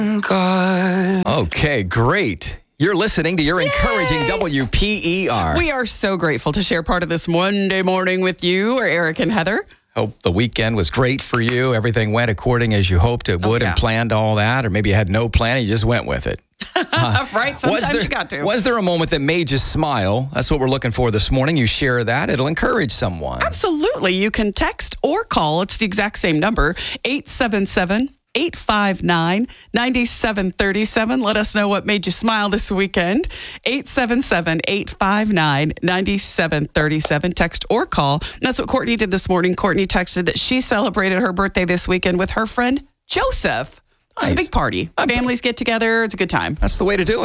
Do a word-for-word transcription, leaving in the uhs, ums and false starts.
God. Okay, great. You're listening to your encouraging W P E R. We are so grateful to share part of this Monday morning with you, or Eric and Heather. Hope the weekend was great for you. Everything went according as you hoped it would Oh, yeah. and planned all that. Or maybe you had no plan and you just went with it. Uh, right? Sometimes was there, you got to. Was there a moment that made you smile? That's what we're looking for this morning. You share that. It'll encourage someone. Absolutely. You can text or call. It's the exact same number, eight seven seven, eight five nine, nine seven three seven. Let us know what made you smile this weekend. eight seven seven, eight five nine, nine seven three seven. Text or call. And that's what Courtney did this morning. Courtney texted that she celebrated her birthday this weekend with her friend Joseph. So it's a Nice. big party. Families get together. It's a good time. That's the way to do it.